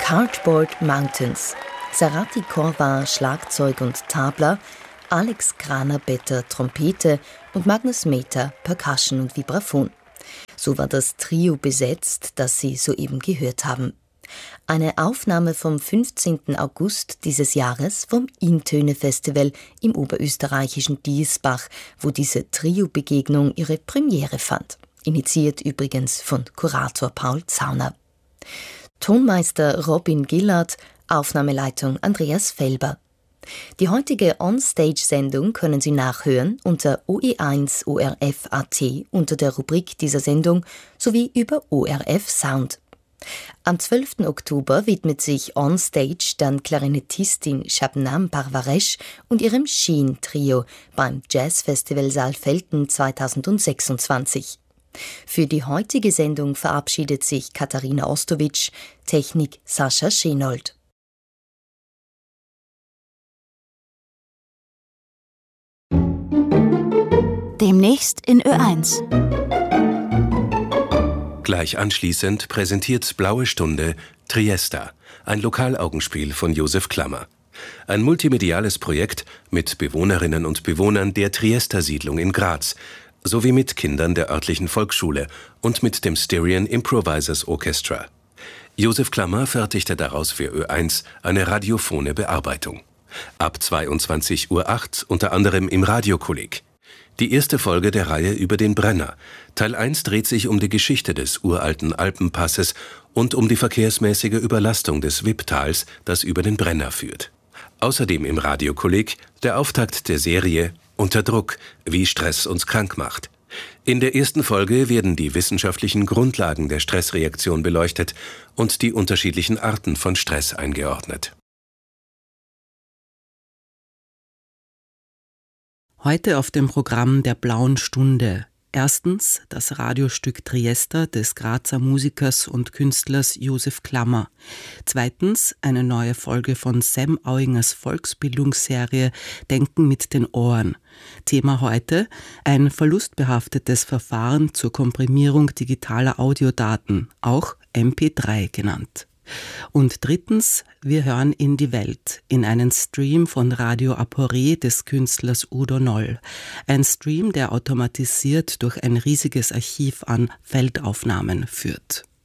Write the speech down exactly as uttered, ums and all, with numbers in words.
Cardboard Mountains. Sarati Korva Schlagzeug und Tabla, Alex Kraner-Better Trompete und Magnus Meter Percussion und Vibraphon. So war das Trio besetzt, das Sie soeben gehört haben. Eine Aufnahme vom fünfzehnten August dieses Jahres vom Intöne-Festival im oberösterreichischen Diesbach, wo diese Trio-Begegnung ihre Premiere fand. Initiiert übrigens von Kurator Paul Zauner. Tonmeister Robin Gillard, Aufnahmeleitung Andreas Felber. Die heutige On-Stage-Sendung können Sie nachhören unter O E eins O R F Punkt A T unter der Rubrik dieser Sendung sowie über O R F Sound. Am zwölften Oktober widmet sich On-Stage dann Klarinettistin Shabnam Parvaresh und ihrem Sheen-Trio beim Jazzfestival Saalfelden zweitausendsechsundzwanzig. Für die heutige Sendung verabschiedet sich Katharina Ostowitsch, Technik Sascha Schenold. Demnächst in Ö eins. Gleich anschließend präsentiert Blaue Stunde Triesta, ein Lokalaugenspiel von Josef Klammer. Ein multimediales Projekt mit Bewohnerinnen und Bewohnern der Triester-Siedlung in Graz, sowie mit Kindern der örtlichen Volksschule und mit dem Styrian Improvisers Orchestra. Josef Klammer fertigte daraus für Ö eins eine radiophone Bearbeitung. Ab zweiundzwanzig Uhr acht unter anderem im Radiokolleg. Die erste Folge der Reihe über den Brenner. Teil eins dreht sich um die Geschichte des uralten Alpenpasses und um die verkehrsmäßige Überlastung des Wipptals, das über den Brenner führt. Außerdem im Radiokolleg der Auftakt der Serie Unter Druck, wie Stress uns krank macht. In der ersten Folge werden die wissenschaftlichen Grundlagen der Stressreaktion beleuchtet und die unterschiedlichen Arten von Stress eingeordnet. Heute auf dem Programm der Blauen Stunde. Erstens das Radiostück Triesta des Grazer Musikers und Künstlers Josef Klammer. Zweitens eine neue Folge von Sam Auingers Volksbildungsserie Denken mit den Ohren. Thema heute: ein verlustbehaftetes Verfahren zur Komprimierung digitaler Audiodaten, auch M P drei genannt. Und drittens, wir hören in die Welt, in einen Stream von Radio Aporé des Künstlers Udo Noll. Ein Stream, der automatisiert durch ein riesiges Archiv an Feldaufnahmen führt.